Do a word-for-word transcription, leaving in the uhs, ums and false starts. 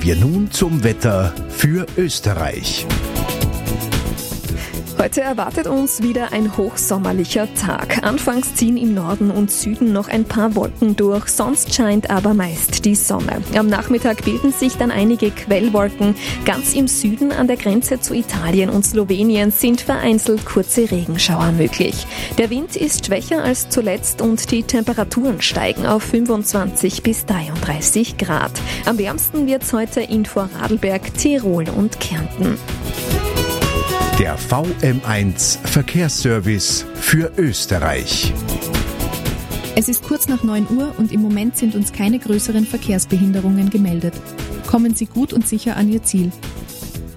Wir nun zum Wetter für Österreich. Heute erwartet uns wieder ein hochsommerlicher Tag. Anfangs ziehen im Norden und Süden noch ein paar Wolken durch, sonst scheint aber meist die Sonne. Am Nachmittag bilden sich dann einige Quellwolken. Ganz im Süden an der Grenze zu Italien und Slowenien sind vereinzelt kurze Regenschauer möglich. Der Wind ist schwächer als zuletzt und die Temperaturen steigen auf fünfundzwanzig bis dreiunddreißig Grad. Am wärmsten wird's heute in Vorarlberg, Tirol und Kärnten. Der V M eins Verkehrsservice für Österreich. Es ist kurz nach neun Uhr und im Moment sind uns keine größeren Verkehrsbehinderungen gemeldet. Kommen Sie gut und sicher an Ihr Ziel.